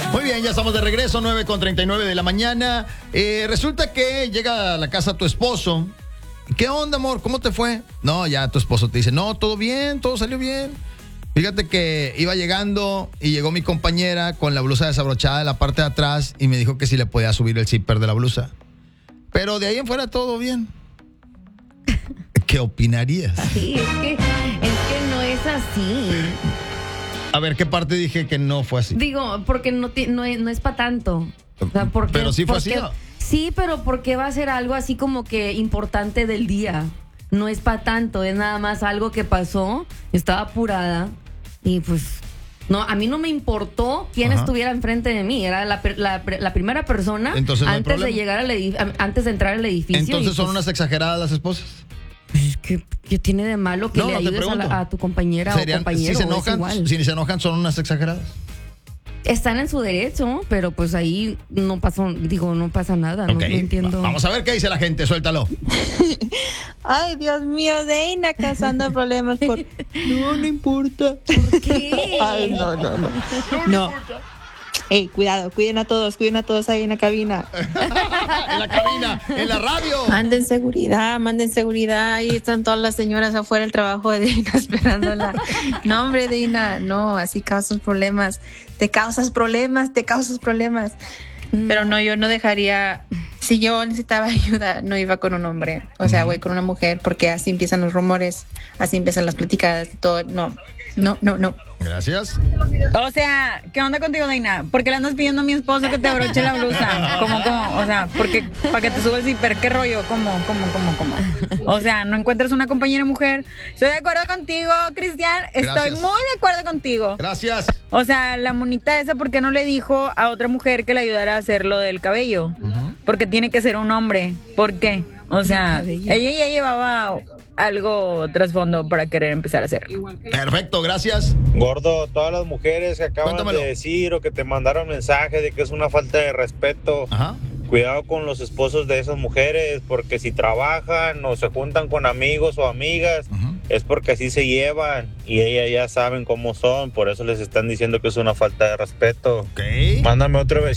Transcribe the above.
Muy bien, ya estamos de regreso, 9:39 de la mañana. Resulta que llega a la casa tu esposo. ¿Qué onda, amor? ¿Cómo te fue? No, ya tu esposo te dice, no, todo bien, todo salió bien. Fíjate que iba llegando y llegó mi compañera con la blusa desabrochada de la parte de atrás y me dijo que si le podía subir el zipper de la blusa. Pero de ahí en fuera todo bien. ¿Qué opinarías? Sí, es que no es así. A ver, ¿qué parte dije que no fue así? Digo, porque no es para tanto. O sea, Pero sí fue así, porque, ¿no? Sí, pero porque va a ser algo así como que importante del día. No es para tanto, es nada más algo que pasó. Estaba apurada y pues no, a mí no me importó quién estuviera enfrente de mí. Era la primera persona. Entonces, no hay antes de problema. llegar antes de entrar al edificio. Entonces y, son pues, unas exageradas las esposas. pues, ¿qué tiene de malo que No, le te ayudes pregunto. a tu compañera o compañero? Si se Es enojan, igual. si se enojan, son unas exageradas. Están en su derecho, pero pues ahí no pasa nada. Ok, No entiendo. Vamos a ver qué dice la gente, suéltalo. Ay, Dios mío, Deina causando problemas por... No importa. ¿Por qué? Ay, no. No. Ey, cuidado, cuiden a todos ahí en la cabina. En la cabina, en la radio. Manden seguridad. Ahí están todas las señoras afuera del trabajo de Deina esperándola. No, hombre, Deina, no, así causas problemas. Te causas problemas. Pero no, yo no dejaría... Si yo necesitaba ayuda, no iba con un hombre. O sea, voy con una mujer, porque así empiezan los rumores, así empiezan las platicadas, todo. No. Gracias. O sea, ¿qué onda contigo, Deina? ¿Por qué le andas pidiendo a mi esposo que te abroche la blusa? ¿Cómo? O sea, porque para que te suba el zipper, ¿qué rollo? ¿Cómo? O sea, ¿no encuentras una compañera mujer? Estoy de acuerdo contigo, Cristian. Estoy Gracias. muy de acuerdo contigo. Gracias. O sea, la monita esa, ¿por qué no le dijo a otra mujer que le ayudara a hacer lo del cabello? Porque tiene que ser un hombre. ¿Por qué? O sea, ella ya llevaba algo trasfondo para querer empezar a hacer. Perfecto, gracias. Gordo, todas las mujeres que acaban Cuéntamelo. de decir o que te mandaron mensaje de que es una falta de respeto, Ajá. cuidado con los esposos de esas mujeres, porque si trabajan o se juntan con amigos o amigas, es porque así se llevan y ellas ya saben cómo son, por eso les están diciendo que es una falta de respeto. Ok. Mándame otro